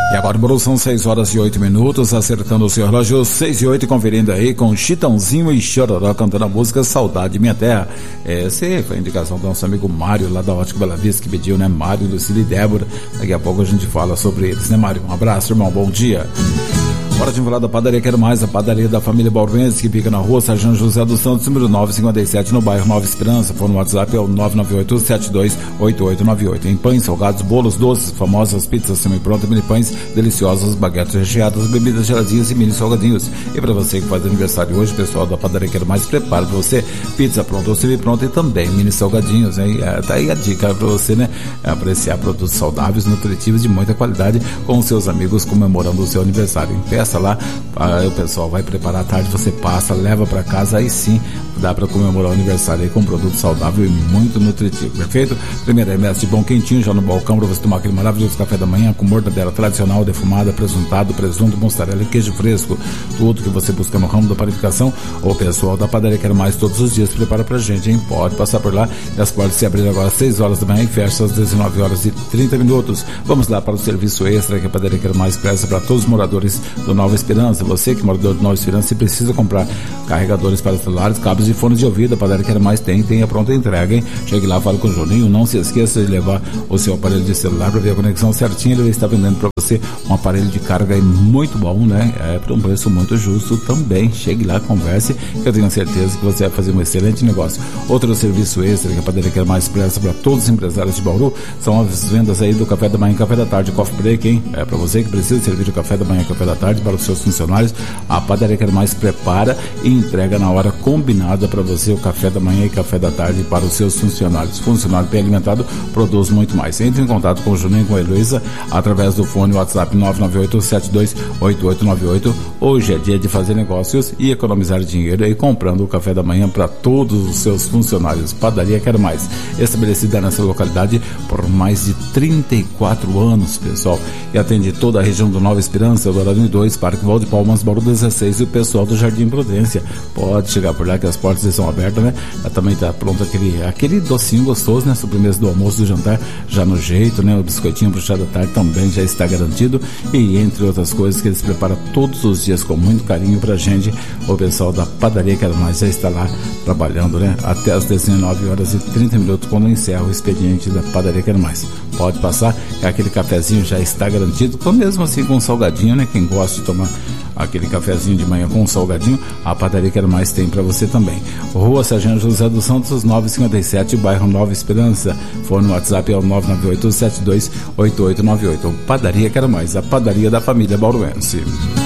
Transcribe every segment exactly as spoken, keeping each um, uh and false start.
E agora, Bruno, são seis horas e oito minutos, acertando o seu relógio, seis e oito, conferindo aí com Chitãozinho e Chororó cantando a música Saudade Minha Terra. Essa foi a indicação do nosso amigo Mário, lá da Ótica Bela Vista, que pediu, né? Mário, Lucília e Débora. Daqui a pouco a gente fala sobre eles, né, Mário? Um abraço, irmão, bom dia. Bora de falar da padaria Quero Mais, a padaria da família Bauruense, que fica na rua Sargento José dos Santos, número novecentos e cinquenta e sete, no bairro Nova Esperança. Fone no WhatsApp é o nove nove oito sete dois oito oito nove oito. Em pães, salgados, bolos, doces, famosas pizzas semi-prontas, mini pães deliciosos, baguetes recheadas, bebidas geladinhas e mini salgadinhos. E para você que faz aniversário hoje, pessoal da padaria Quero Mais, prepara para você pizza pronta ou semi-pronta e também mini salgadinhos, hein? É, tá aí a dica para você, né? É apreciar produtos saudáveis, nutritivos de muita qualidade com seus amigos comemorando o seu aniversário. Em peça lá, aí o pessoal vai preparar à tarde, você passa, leva para casa, aí sim dá para comemorar o aniversário aí com um produto saudável e muito nutritivo, perfeito? Primeiro remédio de bom quentinho já no balcão para você tomar aquele maravilhoso café da manhã com mortadela tradicional, defumada, presuntado, presunto, mussarela e queijo fresco, tudo que você busca no ramo da panificação. O pessoal da padaria Quero Mais todos os dias prepara pra gente, hein? Pode passar por lá, e as portas se abriram agora às seis horas da manhã e fecham às dezenove horas e trinta minutos. Vamos lá para o serviço extra que a padaria Quero Mais presta para todos os moradores do Nova Esperança. Você que é morador de Nova Esperança, se precisa comprar carregadores para celulares, cabos e fones de ouvido, a padaria Quero Mais tem, tem a pronta entrega, hein? Chegue lá, fale com o Juninho, não se esqueça de levar o seu aparelho de celular para ver a conexão certinha. Ele está vendendo para você um aparelho de carga aí muito bom, né? É por um preço muito justo também. Chegue lá, converse, que eu tenho certeza que você vai fazer um excelente negócio. Outro serviço extra que a padaria Quero Mais presta para todos os empresários de Bauru são as vendas aí do café da manhã e café da tarde, coffee break, hein? É para você que precisa servir o café da manhã e café da tarde para os seus funcionários. A padaria Quero Mais prepara e entrega na hora combinada para você o café da manhã e café da tarde para os seus funcionários. Funcionário bem alimentado produz muito mais. Entre em contato com o Juninho e com a Heloísa através do fone WhatsApp nove nove oito sete dois oito oito nove oito. Hoje é dia de fazer negócios e economizar dinheiro aí comprando o café da manhã para todos os seus funcionários. Padaria Quero Mais, estabelecida nessa localidade por mais de trinta e quatro anos, pessoal, e atende toda a região do Nova Esperança, Dourado dois, Parque Valde Palmas, Bauru dezesseis e o pessoal do Jardim Prudência. Pode chegar por lá que as portas estão abertas, né? Já também está pronto aquele, aquele docinho gostoso, né? Sobremesa do almoço, do jantar, já no jeito, né? O biscoitinho pro chá da tarde também já está garantido, e entre outras coisas que eles preparam todos os dias com muito carinho pra gente. O pessoal da padaria Quero Mais já está lá trabalhando, né? Até as dezenove horas e trinta minutos, quando encerra o expediente da padaria Quero Mais. Pode passar, que aquele cafezinho já está garantido, mesmo assim com salgadinho, né? Quem gosta de tomar aquele cafezinho de manhã com salgadinho, a padaria Quero Mais tem para você também. Rua Sargento José dos Santos, novecentos e cinquenta e sete, bairro Nova Esperança. Fone no WhatsApp é o nove nove oito sete dois oito oito nove oito. Padaria Quero Mais, a padaria da família bauruense.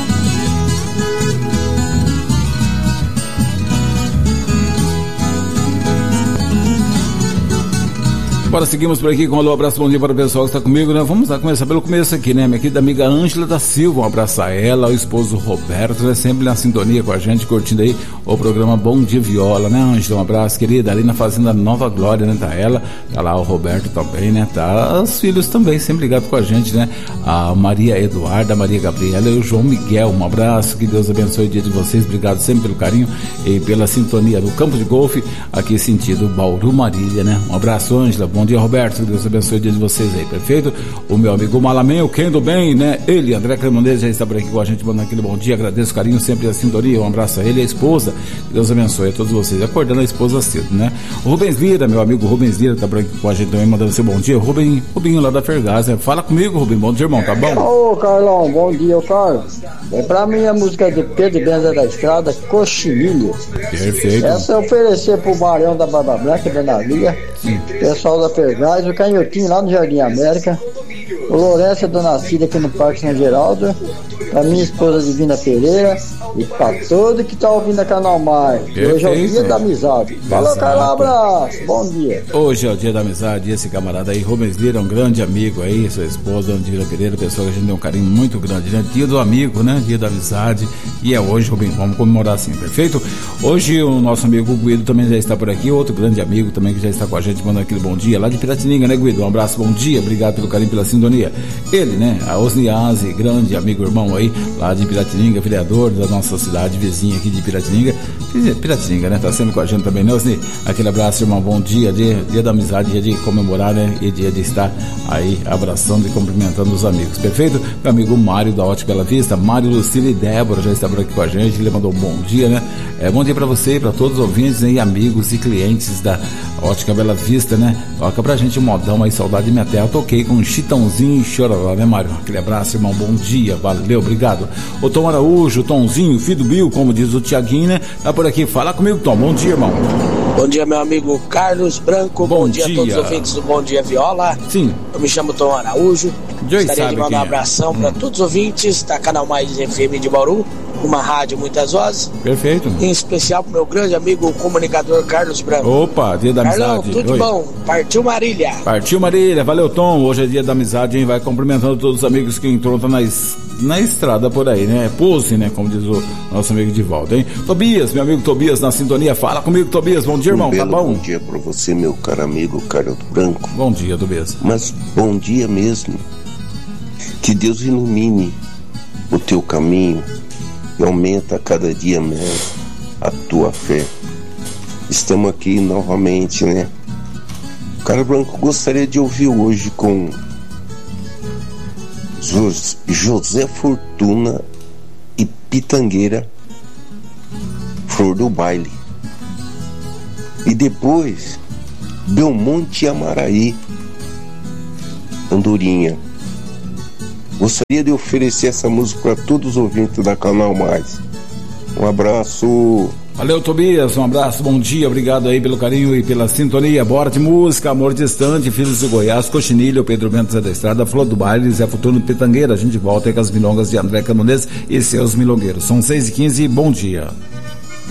Agora seguimos por aqui com um alô, abraço, bom dia para o pessoal que está comigo, né? Vamos lá começar pelo começo aqui, né? Minha querida amiga Ângela da Silva, um abraço a ela, o esposo Roberto, né? Sempre na sintonia com a gente, curtindo aí o programa Bom Dia Viola, né, Ângela? Um abraço, querida, ali na Fazenda Nova Glória, né? Tá ela, tá lá o Roberto também, né? Tá os filhos também, sempre ligados com a gente, né? A Maria Eduarda, a Maria Gabriela e o João Miguel, um abraço, que Deus abençoe o dia de vocês, obrigado sempre pelo carinho e pela sintonia do Campo de Golfe, aqui sentido Bauru Marília, né? Um abraço, Ângela, bom dia, Roberto, que Deus abençoe o dia de vocês aí, perfeito? O meu amigo Malamém, o Quem do Bem, né? Ele, André Cremonese, já está por aqui com a gente, mandando aquele bom dia, agradeço o carinho, sempre a sintonia, um abraço a ele e a esposa, que Deus abençoe a todos vocês, acordando a esposa cedo, né? O Rubens Lira, meu amigo Rubens Lira, tá por aqui com a gente também, mandando seu bom dia, Rubem, Rubinho lá da Fergaz, né? Fala comigo, Rubem, bom dia, irmão, tá bom? Ô, Carlão, bom dia, ô Carlos. É pra mim a música de Pedro Benza da Estrada, Coxinilha. Perfeito. Essa é oferecer pro Barão da Barba Branca, da Nalia, pessoal da Fergaz, o Canhotinho lá no Jardim América, o Lourenço do Nascido aqui no Parque São Geraldo, pra minha esposa Divina Pereira e pra todo que tá ouvindo a Canal Mais. Hoje é o dia da amizade. Falou, Carlão, abraço, bom dia. Hoje é o dia da amizade, esse camarada aí, Rubens Lira, um grande amigo aí, sua esposa, Andira Pereira, pessoa que a gente tem um carinho muito grande, né? Dia do amigo, né? Dia da amizade, e é hoje, Rubens, vamos comemorar assim, perfeito? Hoje o nosso amigo Guido também já está por aqui, outro grande amigo também que já está com a gente, mandando aquele bom dia, lá de Piratininga, né, Guido? Um abraço, bom dia, obrigado pelo carinho, pela sintonia. Ele, né? A Osniase, grande amigo, irmão aí, aí, lá de Piratininga, vereador da nossa cidade vizinha aqui de Piratininga. Piratininga, né? Tá sempre com a gente também, né, Osni? Aquele abraço, irmão, bom dia, dia, dia da amizade, dia de comemorar, né? E dia de estar aí abraçando e cumprimentando os amigos, perfeito? Meu amigo Mário da Ótica Bela Vista, Mário, Lucila e Débora já está por aqui com a gente, ele mandou um bom dia, né? É, bom dia pra você e pra todos os ouvintes, né, e amigos e clientes da Ótica Bela Vista, né? Toca pra gente um modão aí, Saudade Minha Terra. Eu toquei com um Chitãozinho e Chororó, né, Mário? Aquele abraço, irmão, bom dia, valeu, obrigado. O Tom Araújo, Tomzinho, filho do Bill, como diz o Tiaguinho, né? Tá por aqui, fala comigo, Tom, bom dia, irmão. Bom dia, meu amigo Carlos Branco, bom, bom dia. dia a todos os ouvintes do Bom Dia Viola. Sim. Eu me chamo Tom Araújo, Joy gostaria de mandar um abração é. para hum. todos os ouvintes da Canal Mais F M de Bauru, uma rádio Muitas Vozes. Perfeito. Em especial pro meu grande amigo, o comunicador Carlos Branco. Opa, dia da Carlão, amizade. tudo Oi. bom? Partiu Marília. Partiu Marília, valeu, Tom. Hoje é dia da amizade, hein? Vai cumprimentando todos os amigos que encontram na, es... na estrada por aí, né? Pose, né? Como diz o nosso amigo de volta, hein? Tobias, meu amigo Tobias na sintonia. Fala comigo, Tobias. Bom dia, irmão. Um belo tá bom? Bom dia pra você, meu caro amigo Carlos Branco. Bom dia, Tobias. Mas bom dia mesmo. Que Deus ilumine o teu caminho e aumenta cada dia mais a tua fé. Estamos aqui novamente, né? Carlos Branco, gostaria de ouvir hoje com José Fortuna e Pitangueira, Flor do Baile. E depois Belmonte e Amaraí, Andorinha. Gostaria de oferecer essa música para todos os ouvintes da Canal Mais. Um abraço. Valeu, Tobias, um abraço, bom dia, obrigado aí pelo carinho e pela sintonia. Bora de música, Amor Distante, Filhos de Goiás, Coxinilha, Pedro Bento Zé da Estrada, Flor do Baile, Zé Futuro Pitangueira. A gente volta aí com as milongas de André Camonês e seus milongueiros. São seis e quinze, bom dia.